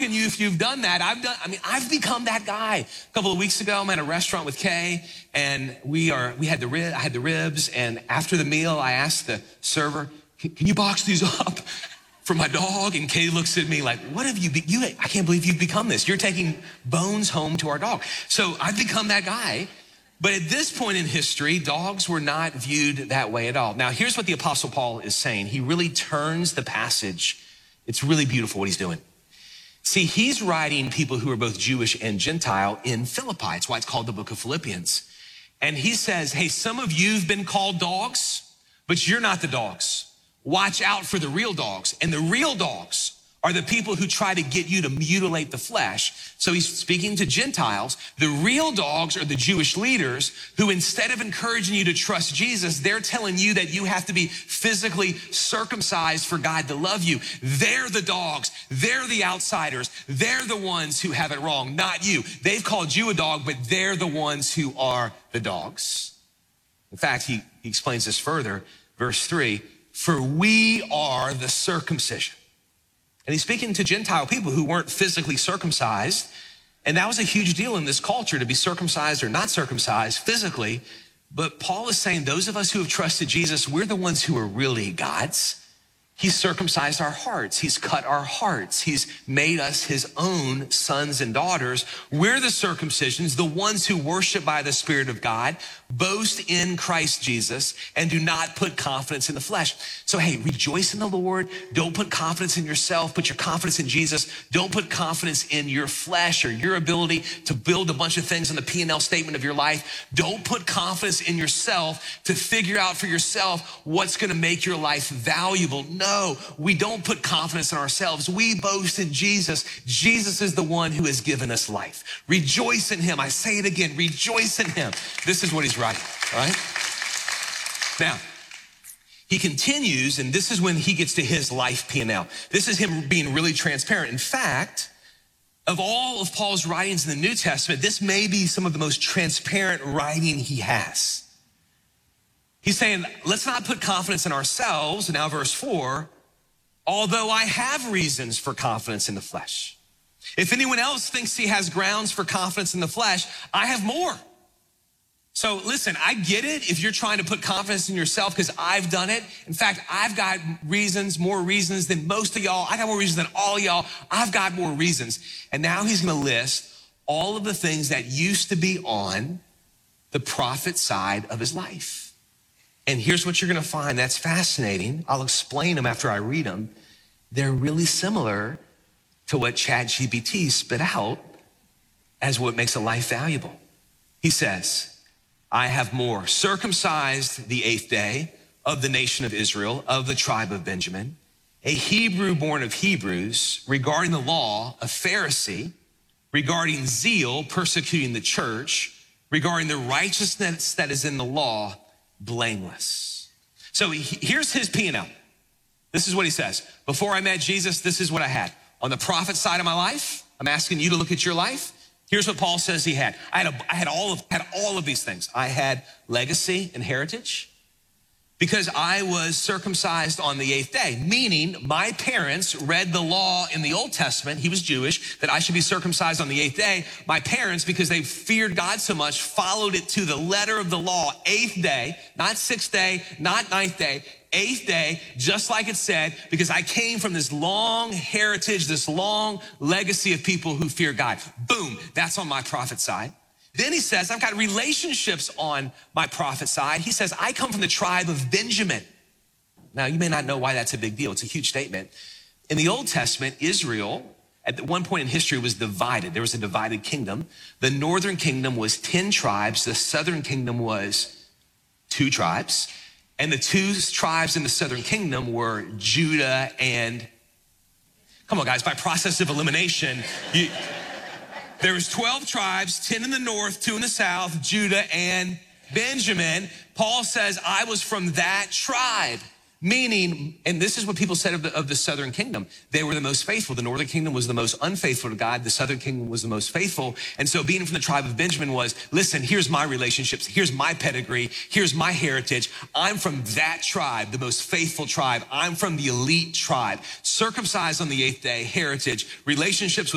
asking you if you've done that. I've become that guy. A couple of weeks ago, I'm at a restaurant with Kay, and I had the ribs, and after the meal, I asked the server, can you box these up for my dog? And Kay looks at me like, what have you, I can't believe you've become this. You're taking bones home to our dog. So I've become that guy. But at this point in history, dogs were not viewed that way at all. Now, here's what the Apostle Paul is saying. He really turns the passage. It's really beautiful what he's doing. See, he's writing people who are both Jewish and Gentile in Philippi. It's why it's called the book of Philippians. And he says, hey, some of you have been called dogs, but you're not the dogs. Watch out for the real dogs. And the real dogs are the people who try to get you to mutilate the flesh. So he's speaking to Gentiles. The real dogs are the Jewish leaders who, instead of encouraging you to trust Jesus, they're telling you that you have to be physically circumcised for God to love you. They're the dogs. They're the outsiders. They're the ones who have it wrong, not you. They've called you a dog, but they're the ones who are the dogs. In fact, he explains this further. Verse 3, for we are the circumcision. And he's speaking to Gentile people who weren't physically circumcised. And that was a huge deal in this culture, to be circumcised or not circumcised physically. But Paul is saying those of us who have trusted Jesus, we're the ones who are really God's. He's circumcised our hearts. He's cut our hearts. He's made us his own sons and daughters. We're the circumcisions, the ones who worship by the Spirit of God, boast in Christ Jesus, and do not put confidence in the flesh. So, hey, rejoice in the Lord. Don't put confidence in yourself. Put your confidence in Jesus. Don't put confidence in your flesh or your ability to build a bunch of things on the P&L statement of your life. Don't put confidence in yourself to figure out for yourself what's going to make your life valuable. No, we don't put confidence in ourselves. We boast in Jesus. Jesus is the one who has given us life. Rejoice in him. I say it again, rejoice in him. This is what he's writing, all right? Now, he continues, and this is when he gets to his life P&L. This is him being really transparent. In fact, of all of Paul's writings in the New Testament, this may be some of the most transparent writing he has. He's saying, let's not put confidence in ourselves. Now, verse 4, although I have reasons for confidence in the flesh. If anyone else thinks he has grounds for confidence in the flesh, I have more. So listen, I get it if you're trying to put confidence in yourself, because I've done it. In fact, I've got reasons, more reasons than most of y'all. I got more reasons than all of y'all. I've got more reasons. And now he's going to list all of the things that used to be on the prophet side of his life. And here's what you're going to find that's fascinating. I'll explain them after I read them. They're really similar to what ChatGPT spit out as what makes a life valuable. He says, I have more. Circumcised the 8th day, of the nation of Israel, of the tribe of Benjamin, a Hebrew born of Hebrews, regarding the law, a Pharisee, regarding zeal, persecuting the church, regarding the righteousness that is in the law, blameless. So here's his P&L. This is what he says. Before I met Jesus, this is what I had. On the prophet side of my life, I'm asking you to look at your life. Here's what Paul says he had. I had all of these things. I had legacy and heritage because I was circumcised on the 8th day, meaning my parents read the law in the Old Testament. He was Jewish, that I should be circumcised on the 8th day. My parents, because they feared God so much, followed it to the letter of the law, 8th day, not 6th day, not 9th day, 8th day, just like it said, because I came from this long heritage, this long legacy of people who fear God. Boom, that's on my prophet side. Then he says, I've got relationships on my prophet side. He says, I come from the tribe of Benjamin. Now, you may not know why that's a big deal. It's a huge statement. In the Old Testament, Israel, at one point in history, was divided. There was a divided kingdom. The northern kingdom was 10 tribes. The southern kingdom was 2 tribes. And the 2 tribes in the southern kingdom were Judah and, come on guys, by process of elimination, there was 12 tribes, 10 in the north, 2 in the south, Judah and Benjamin. Paul says, I was from that tribe. Meaning, and this is what people said of the southern kingdom, they were the most faithful. The northern kingdom was the most unfaithful to God. The southern kingdom was the most faithful. And so being from the tribe of Benjamin was, listen, here's my relationships. Here's my pedigree. Here's my heritage. I'm from that tribe, the most faithful tribe. I'm from the elite tribe. Circumcised on the 8th day, heritage, relationships with